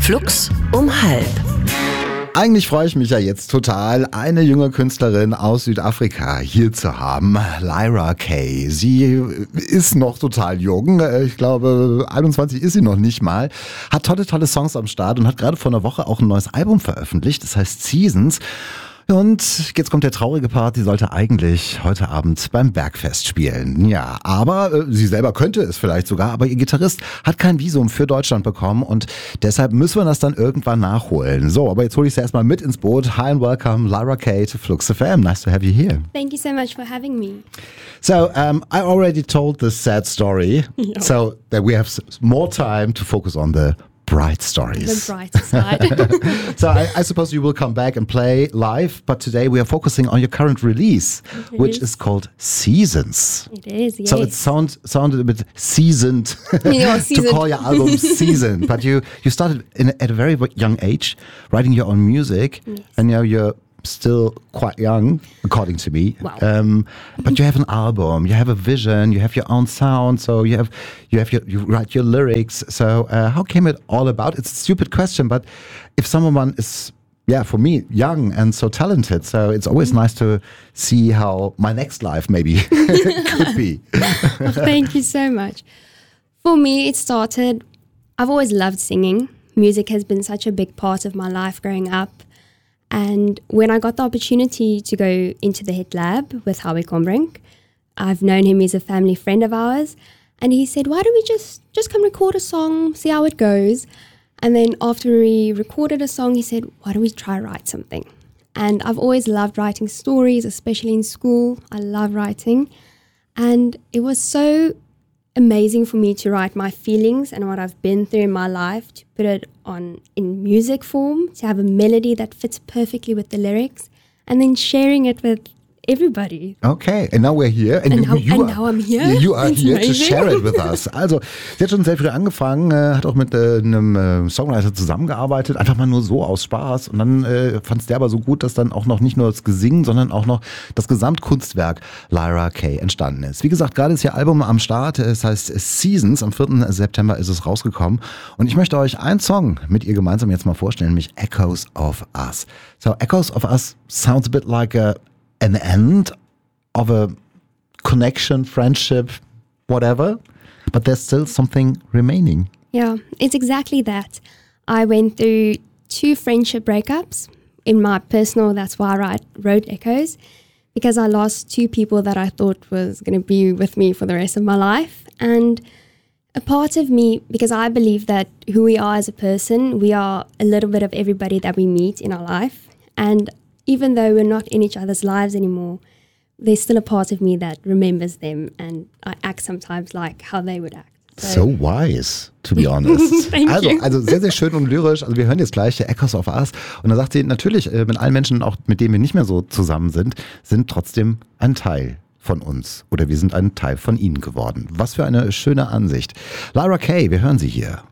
Flux um halb. Eigentlich freue ich mich ja jetzt total, eine junge Künstlerin aus Südafrika hier zu haben, Lyra Kay. Sie ist noch total jung, ich glaube 21 ist sie noch nicht mal, hat tolle Songs am Start und hat gerade vor einer Woche auch ein neues Album veröffentlicht, das heißt Seasons. Und jetzt kommt der traurige Part, die sollte eigentlich heute Abend beim Bergfest spielen. Ja, aber sie selber könnte es vielleicht sogar, aber ihr Gitarrist hat kein Visum für Deutschland bekommen und deshalb müssen wir das dann irgendwann nachholen. So, aber jetzt hole ich sie erstmal mit ins Boot. Hi and welcome, Lyra Kay to Flux FM. Nice to have you here. Thank you so much for having me. So, I already told the sad story, so that we have more time to focus on the bright stories. The brighter side. So I suppose you will come back and play live, but today we are focusing on your current release, which is called Seasons. It is, yes. So it sounded a bit seasoned, to call your album Seasoned, but you started at a very young age writing your own music, and now you're still quite young, according to me. Wow. But you have an album, you have a vision, you have your own sound, so you write your lyrics. So how came it all about? It's a stupid question, but if someone is, for me, young and so talented, so it's always nice to see how my next life maybe could be. Well, thank you so much. For me, it started, I've always loved singing. Music has been such a big part of my life growing up. And when I got the opportunity to go into the Hit Lab with Howie Combrink, I've known him, he's a family friend of ours, and he said, why don't we just come record a song, see how it goes? And then after we recorded a song, he said, why don't we try write something? And I've always loved writing stories, especially in school. I love writing. And it was so amazing for me to write my feelings and what I've been through in my life, to put it on in music form, to have a melody that fits perfectly with the lyrics, and then sharing it with everybody. Okay, and now we're here. And now I'm here. You are It's here to amazing. share it with us. Also, sie hat schon sehr früh angefangen, hat auch mit einem Songwriter zusammengearbeitet, einfach mal nur so aus Spaß. Und dann fand es der aber so gut, dass dann auch noch nicht nur das Gesingen, sondern auch noch das Gesamtkunstwerk Lyra Kay entstanden ist. Wie gesagt, gerade ist ihr Album am Start, es heißt Seasons, am 4. September ist es rausgekommen. Und ich möchte euch einen Song mit ihr gemeinsam jetzt mal vorstellen, nämlich Echoes of Us. So, Echoes of Us sounds a bit like an end of a connection, friendship, whatever, but there's still something remaining. Yeah, it's exactly that. I went through 2 friendship breakups. In my personal, that's why I wrote Echoes, because I lost 2 people that I thought was going to be with me for the rest of my life. And a part of me, because I believe that who we are as a person, we are a little bit of everybody that we meet in our life. And even though we're not in each other's lives anymore, there's still a part of me that remembers them, and I act sometimes like how they would act. So wise, to be honest. Thank you. Also sehr, sehr schön und lyrisch. Also wir hören jetzt gleich Echoes of Us. Und da sagt sie, natürlich, mit allen Menschen, auch mit denen wir nicht mehr so zusammen sind trotzdem ein Teil von uns. Oder wir sind ein Teil von ihnen geworden. Was für eine schöne Ansicht. Lyra Kay, wir hören sie hier.